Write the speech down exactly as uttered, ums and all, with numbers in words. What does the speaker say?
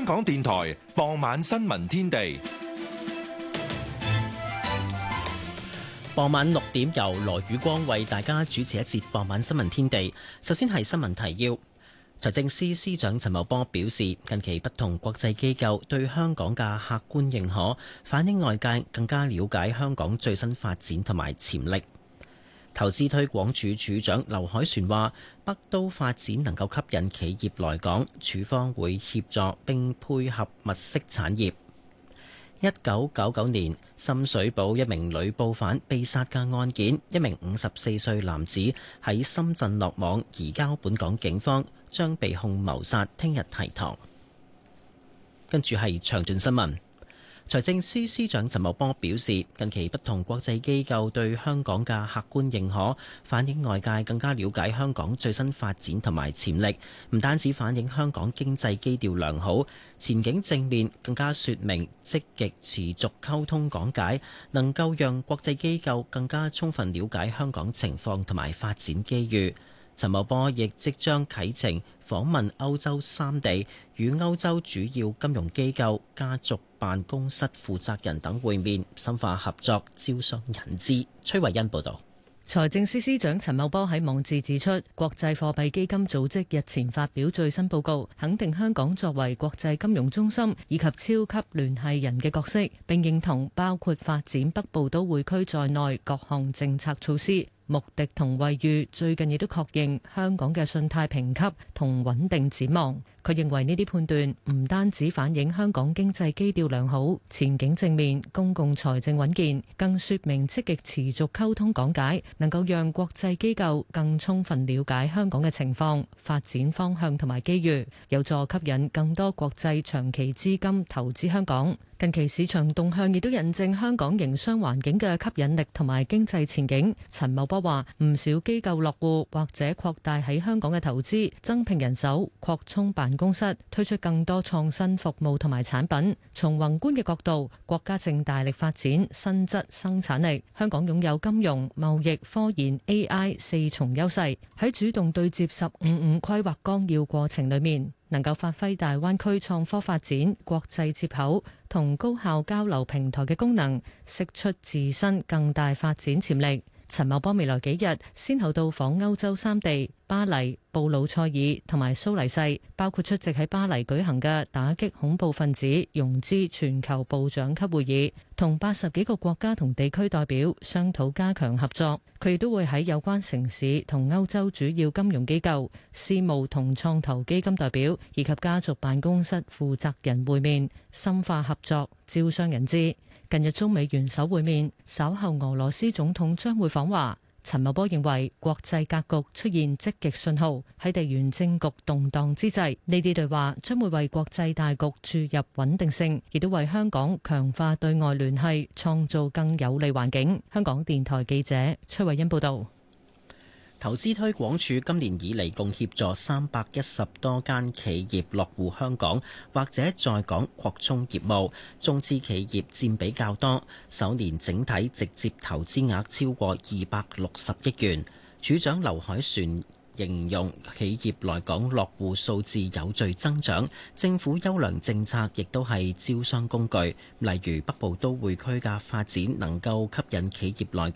港電台傍晚新聞天地。 傍晚六點由羅宇光為大家主持一節傍晚新聞天地。首先係新聞提要。財政司司長陳茂波表示，近期不同國際機構對香港嘅客觀認可，反映外界更加了解香港最新發展同埋潛力。投資推廣署署長劉凱旋話，北都發展能夠吸引企業來港，署方會協助並配合物色產業。一九九九年深水埗一名女報販被殺嘅案件，一名五十四歲男子喺深圳落網，移交本港警方，將被控謀殺，聽日提堂。跟住係詳盡新聞。財政司司長陳茂波表示，近期不同國際機構對香港嘅客觀認可，反映外界更加了解香港最新發展同埋潛力，唔單止反映香港經濟基調良好、前景正面，更加說明積極持續溝通講解，能夠讓國際機構更加充分了解香港情況同埋發展機遇。陳茂波亦即將啟程訪問歐洲三地，與歐洲主要金融機構、家族辦公室負責人等會面，深化合作，招商引資。崔慧欣報導。 財政司司長陳茂波喺網誌指出，國際貨幣基金組織日前發表最新報告，肯定香港作為國際金融中心以及超級聯繫人嘅角色，並認同包括發展北部都會區在內各項政策措施。穆迪同惠譽最近亦都確認香港嘅信貸評級同穩定展望。佢認為呢啲判斷唔單止反映香港經濟基調良好、前景正面、公共財政穩健，更說明積極持續溝通講解，能夠讓國際機構更充分了解香港嘅情況、發展方向同埋機遇，有助吸引更多國際長期資金投資香港。近期市場動向亦都印證香港營商環境嘅吸引力同埋經濟前景。陳茂波話：唔少機構落戶或者擴大喺香港嘅投資，增聘人手、擴充辦公室，推出更多創新服務同埋產品。從宏觀嘅角度，國家正大力發展新質生產力。香港擁有金融、貿易、科研、A I 四重優勢，喺主動對接十五五規劃綱要過程裏面，能夠發揮大灣區創科發展、國際接口同高效交流平台嘅功能，釋出自身更大發展潛力。陳茂波未來幾日先後到訪歐洲三地、巴黎、布魯塞爾同埋蘇黎世，包括出席喺巴黎舉行嘅打擊恐怖分子融資全球部長級會議，同八十幾個國家同地區代表商討加強合作。佢亦都會喺有關城市同歐洲主要金融機構、私募同創投基金代表以及家族辦公室負責人會面，深化合作，招商引資。近日中美元首會面，稍後俄羅斯總統將會訪華。陳茂波認為國際格局出現積極信號，喺地緣政局動盪之際，呢啲對話將會為國際大局注入穩定性，亦都為香港強化對外聯繫創造更有利環境。香港電台記者崔慧欣報道。 投資推廣署今年以嚟共協助三百一十多間企業落戶香港，或者在港擴充業務，中資企業佔比較多，首年整體直接投資額超過二百六十億元。署長劉凱旋形容企業來港落戶數字有序增長，政府優良政策亦都係招商工具，例如北部都會區嘅發展能夠吸引企業來